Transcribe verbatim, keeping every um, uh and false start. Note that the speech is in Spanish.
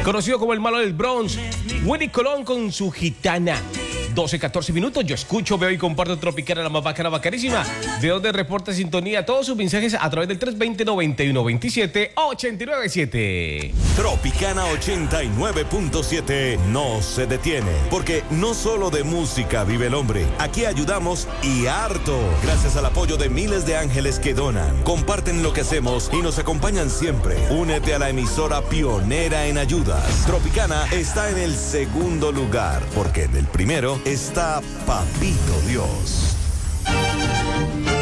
conocido como el malo del Bronx, Willy Colón con su gitana. doce, catorce minutos, yo escucho, veo y comparto Tropicana, la más bacana, bacanísima. De donde reporta sintonía todos sus mensajes a través del tres veinte, noventa y uno veintisiete, ochenta y nueve siete. Tropicana ochenta y nueve punto siete no se detiene, porque no solo de música vive el hombre. Aquí ayudamos y harto, gracias al apoyo de miles de ángeles que donan, comparten lo que hacemos y nos acompañan siempre. Únete a la emisora pionera en ayudas. Tropicana está en el segundo lugar, porque en el primero está Papito Dios.